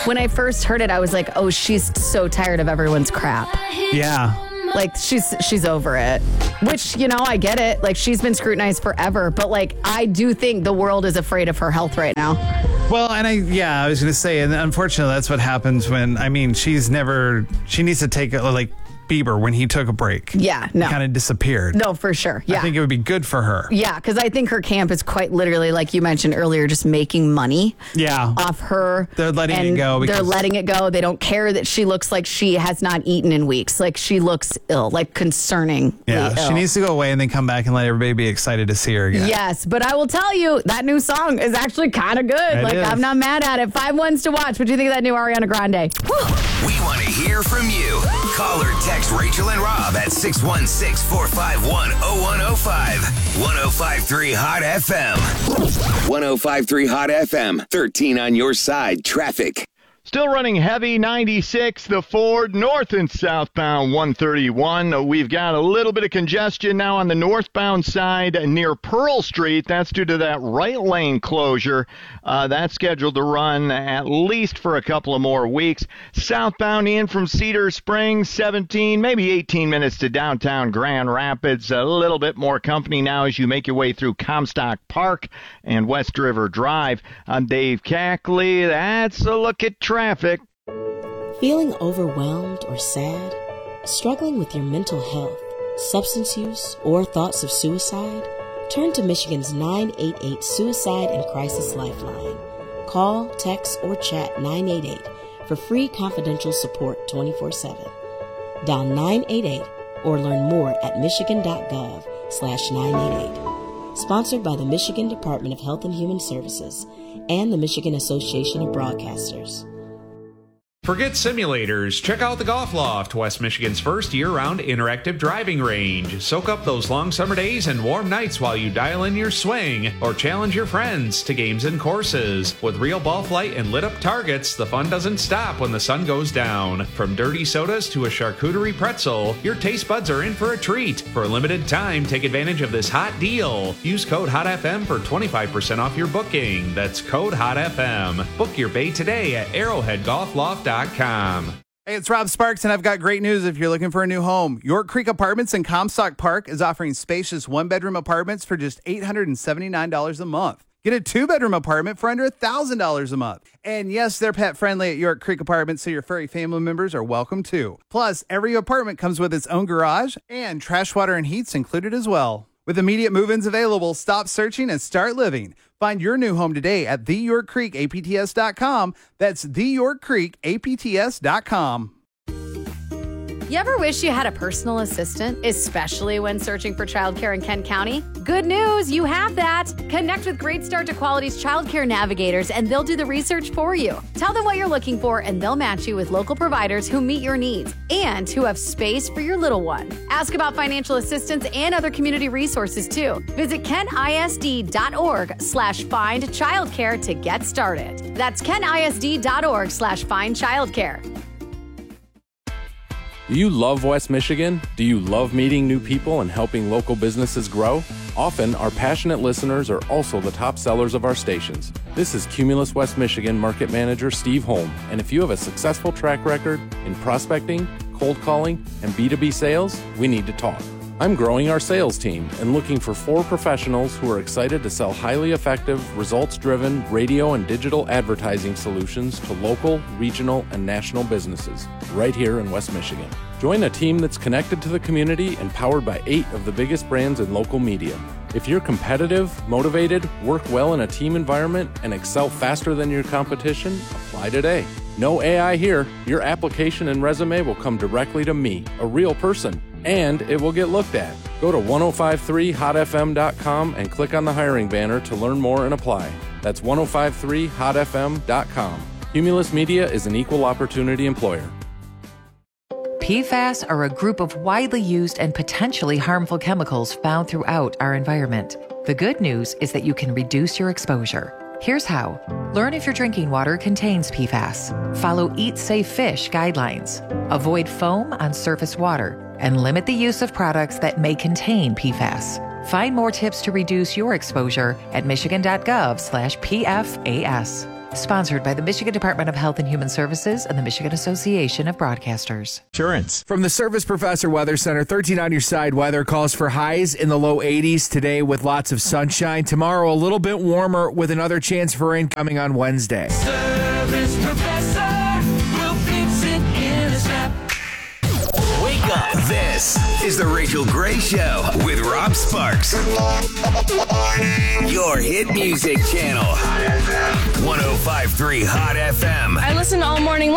When I first heard it, I was like, oh, she's so tired of everyone's crap. Yeah. Like, she's over it. Which, I get it. Like, she's been scrutinized forever. But, like, I do think the world is afraid of her health right now. Well, and I was going to say, and unfortunately, that's what happens when, she needs to take, Bieber, when he took a break. Yeah, no. Kind of disappeared. No, for sure. Yeah. I think it would be good for her. Yeah, because I think her camp is quite literally, like you mentioned earlier, just making money off her. They're letting it go. They're letting it go. They don't care that she looks like she has not eaten in weeks. Like, she looks ill, like concerning. Yeah, ill. she needs to go away and then come back and let everybody be excited to see her again. Yes, but I will tell you, that new song is actually kind of good. It is. I'm not mad at it. 5 ones to watch. What do you think of that new Ariana Grande? Woo! We want to hear from you. Call or text Rachel and Rob at 616-451-0105. 105.3 Hot FM. 105.3 Hot FM. 13 on your side. Traffic. Still running heavy, 96, the Ford, north and southbound 131. We've got a little bit of congestion now on the northbound side near Pearl Street. That's due to that right lane closure. That's scheduled to run at least for a couple of more weeks. Southbound in from Cedar Springs, 17, maybe 18 minutes to downtown Grand Rapids. A little bit more company now as you make your way through Comstock Park and West River Drive. I'm Dave Cackley. That's a look at traffic. Feeling overwhelmed or sad? Struggling with your mental health, substance use, or thoughts of suicide? Turn to Michigan's 988 Suicide and Crisis Lifeline. Call, text, or chat 988 for free confidential support 24/7. Dial 988 or learn more at michigan.gov/988. Sponsored by the Michigan Department of Health and Human Services and the Michigan Association of Broadcasters. Forget simulators. Check out the Golf Loft, West Michigan's first year-round interactive driving range. Soak up those long summer days and warm nights while you dial in your swing or challenge your friends to games and courses. With real ball flight and lit-up targets, the fun doesn't stop when the sun goes down. From dirty sodas to a charcuterie pretzel, your taste buds are in for a treat. For a limited time, take advantage of this hot deal. Use code HOTFM for 25% off your booking. That's code HOTFM. Book your bay today at arrowheadgolfloft.com. Hey, it's Rob Sparks, and I've got great news if you're looking for a new home. York Creek Apartments in Comstock Park is offering spacious one-bedroom apartments for just $879 a month. Get a two-bedroom apartment for under $1,000 a month. And yes, they're pet-friendly at York Creek Apartments, so your furry family members are welcome too. Plus, every apartment comes with its own garage, and trash, water, and heat's included as well. With immediate move-ins available, stop searching and start living. Find your new home today at theyorkcreekapts.com. That's theyorkcreekapts.com. You ever wish you had a personal assistant, especially when searching for childcare in Kent County? Good news, you have that. Connect with Great Start to Quality's childcare navigators, and they'll do the research for you. Tell them what you're looking for, and they'll match you with local providers who meet your needs and who have space for your little one. Ask about financial assistance and other community resources, too. Visit kentisd.org/findchildcare to get started. That's kentisd.org/findchildcare. Do you love West Michigan? Do you love meeting new people and helping local businesses grow? Often, our passionate listeners are also the top sellers of our stations. This is Cumulus West Michigan Market Manager Steve Holm, and if you have a successful track record in prospecting, cold calling, and B2B sales, we need to talk. I'm growing our sales team and looking for 4 professionals who are excited to sell highly effective, results-driven radio and digital advertising solutions to local, regional, and national businesses right here in West Michigan. Join a team that's connected to the community and powered by 8 of the biggest brands in local media. If you're competitive, motivated, work well in a team environment, and excel faster than your competition, apply today. No AI here. Your application and resume will come directly to me, a real person, and it will get looked at. Go to 1053hotfm.com and click on the hiring banner to learn more and apply. That's 1053hotfm.com. Cumulus Media is an equal opportunity employer. PFAS are a group of widely used and potentially harmful chemicals found throughout our environment. The good news is that you can reduce your exposure. Here's how. Learn if your drinking water contains PFAS. Follow Eat Safe Fish guidelines. Avoid foam on surface water and limit the use of products that may contain PFAS. Find more tips to reduce your exposure at michigan.gov/PFAS. Sponsored by the Michigan Department of Health and Human Services and the Michigan Association of Broadcasters. Insurance. From the Service Professor Weather Center, 13 on your side weather calls for highs in the low 80s today with lots of sunshine. Tomorrow, a little bit warmer with another chance for rain coming on Wednesday. Service Professor will fix it in a snap. Wake up. This is the Rachel Gray Show with Rob Sparks. Your hit music channel. 105.3 Hot FM. I listen all morning